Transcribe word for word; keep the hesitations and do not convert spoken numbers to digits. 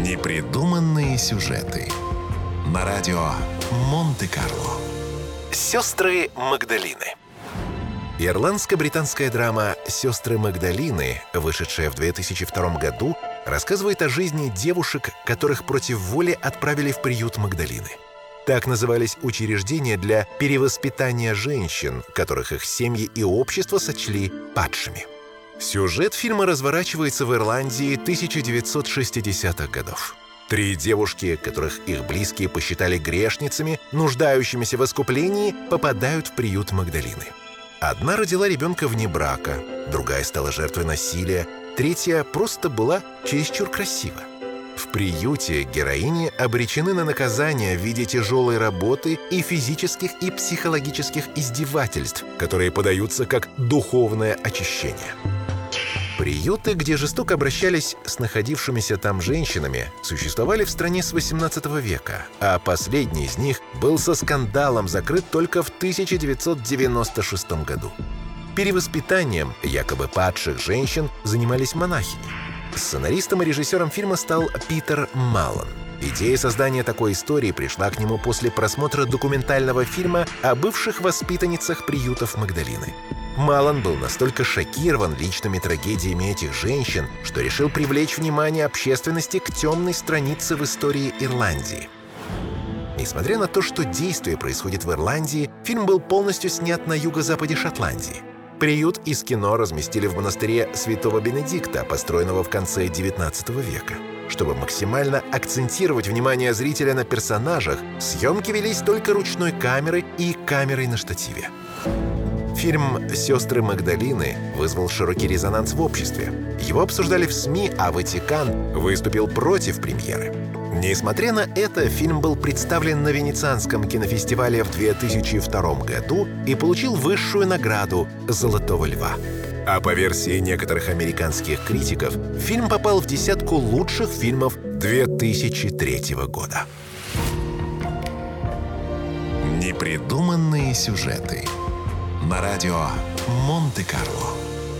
Непридуманные сюжеты на радио Монте-Карло. Сестры Магдалины. Ирландско-британская драма «Сестры Магдалины», вышедшая в две тысячи втором году, рассказывает о жизни девушек, которых против воли отправили в приют Магдалины. Так назывались учреждения для перевоспитания женщин, которых их семьи и общество сочли падшими. Сюжет фильма разворачивается в Ирландии тысяча девятьсот шестидесятых годов. Три девушки, которых их близкие посчитали грешницами, нуждающимися в искуплении, попадают в приют Магдалины. Одна родила ребенка вне брака, другая стала жертвой насилия, третья просто была чересчур красива. В приюте героини обречены на наказание в виде тяжелой работы и физических и психологических издевательств, которые подаются как духовное очищение. Приюты, где жестоко обращались с находившимися там женщинами, существовали в стране с восемнадцатого века, а последний из них был со скандалом закрыт только в тысяча девятьсот девяносто шестом году. Перевоспитанием якобы падших женщин занимались монахини. Сценаристом и режиссером фильма стал Питер Маллан. Идея создания такой истории пришла к нему после просмотра документального фильма о бывших воспитанницах приютов Магдалины. Маллан был настолько шокирован личными трагедиями этих женщин, что решил привлечь внимание общественности к темной странице в истории Ирландии. Несмотря на то, что действие происходит в Ирландии, фильм был полностью снят на юго-западе Шотландии. Приют из кино разместили в монастыре Святого Бенедикта, построенного в конце девятнадцатого века. Чтобы максимально акцентировать внимание зрителя на персонажах, съемки велись только ручной камерой и камерой на штативе. Фильм «Сестры Магдалины» вызвал широкий резонанс в обществе. Его обсуждали в СМИ, а Ватикан выступил против премьеры. Несмотря на это, фильм был представлен на Венецианском кинофестивале в две тысячи втором году и получил высшую награду «Золотого льва». А по версии некоторых американских критиков, фильм попал в десятку лучших фильмов две тысячи третьего года. Непридуманные сюжеты на радио Монте-Карло.